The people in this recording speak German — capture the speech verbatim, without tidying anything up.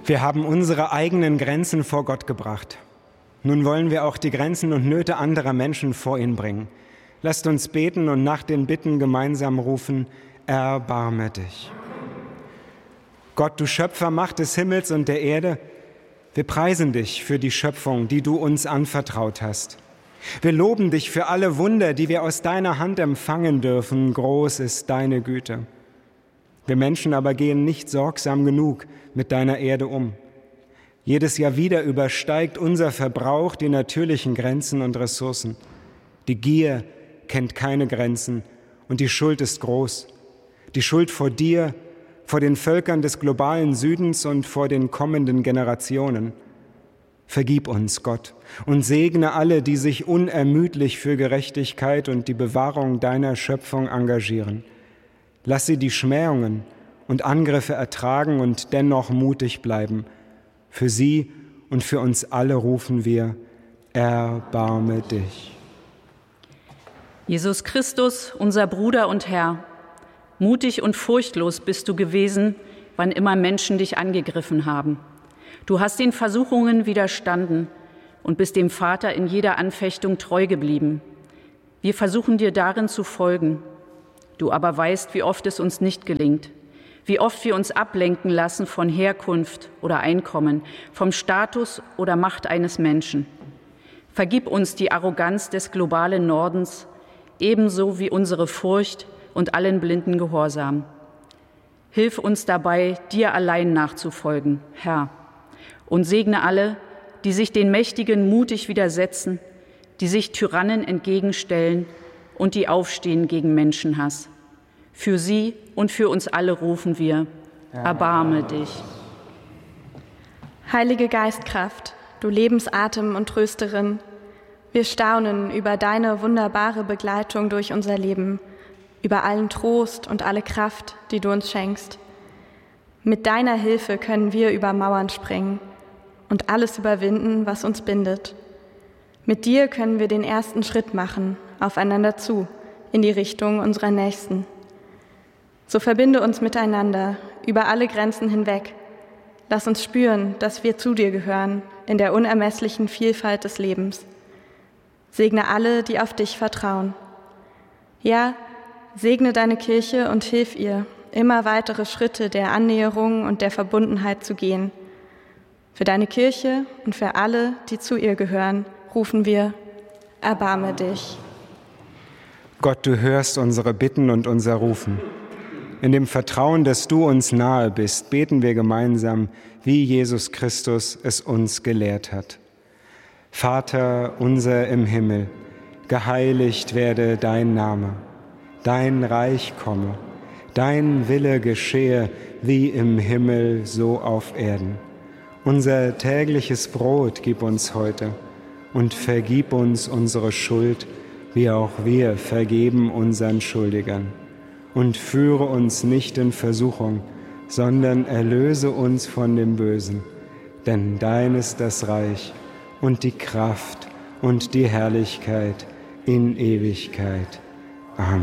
Wir haben unsere eigenen Grenzen vor Gott gebracht. Nun wollen wir auch die Grenzen und Nöte anderer Menschen vor ihn bringen. Lasst uns beten und nach den Bitten gemeinsam rufen: Erbarme dich. Gott, du Schöpfer, Macht des Himmels und der Erde, wir preisen dich für die Schöpfung, die du uns anvertraut hast. Wir loben dich für alle Wunder, die wir aus deiner Hand empfangen dürfen. Groß ist deine Güte. Wir Menschen aber gehen nicht sorgsam genug mit deiner Erde um. Jedes Jahr wieder übersteigt unser Verbrauch die natürlichen Grenzen und Ressourcen. Die Gier kennt keine Grenzen und die Schuld ist groß. Die Schuld vor dir, vor den Völkern des globalen Südens und vor den kommenden Generationen. Vergib uns, Gott, und segne alle, die sich unermüdlich für Gerechtigkeit und die Bewahrung deiner Schöpfung engagieren. Lass sie die Schmähungen und Angriffe ertragen und dennoch mutig bleiben. Für sie und für uns alle rufen wir: Erbarme dich. Jesus Christus, unser Bruder und Herr, mutig und furchtlos bist du gewesen, wann immer Menschen dich angegriffen haben. Du hast den Versuchungen widerstanden und bist dem Vater in jeder Anfechtung treu geblieben. Wir versuchen dir darin zu folgen. Du aber weißt, wie oft es uns nicht gelingt, wie oft wir uns ablenken lassen von Herkunft oder Einkommen, vom Status oder Macht eines Menschen. Vergib uns die Arroganz des globalen Nordens, ebenso wie unsere Furcht und allen blinden Gehorsam. Hilf uns dabei, dir allein nachzufolgen, Herr, und segne alle, die sich den Mächtigen mutig widersetzen, die sich Tyrannen entgegenstellen und die aufstehen gegen Menschenhass. Für sie und für uns alle rufen wir: Erbarme dich. Heilige Geistkraft, du Lebensatem und Trösterin, wir staunen über deine wunderbare Begleitung durch unser Leben, über allen Trost und alle Kraft, die du uns schenkst. Mit deiner Hilfe können wir über Mauern springen und alles überwinden, was uns bindet. Mit dir können wir den ersten Schritt machen, aufeinander zu, in die Richtung unserer Nächsten. So verbinde uns miteinander, über alle Grenzen hinweg. Lass uns spüren, dass wir zu dir gehören, in der unermesslichen Vielfalt des Lebens. Segne alle, die auf dich vertrauen. Ja, segne deine Kirche und hilf ihr, immer weitere Schritte der Annäherung und der Verbundenheit zu gehen. Für deine Kirche und für alle, die zu ihr gehören, rufen wir: Erbarme dich. Gott, du hörst unsere Bitten und unser Rufen. In dem Vertrauen, dass du uns nahe bist, beten wir gemeinsam, wie Jesus Christus es uns gelehrt hat. Vater unser im Himmel, geheiligt werde dein Name, dein Reich komme, dein Wille geschehe, wie im Himmel, so auf Erden. Unser tägliches Brot gib uns heute und vergib uns unsere Schuld, wie auch wir vergeben unseren Schuldigern. Und führe uns nicht in Versuchung, sondern erlöse uns von dem Bösen. Denn dein ist das Reich und die Kraft und die Herrlichkeit in Ewigkeit. Amen.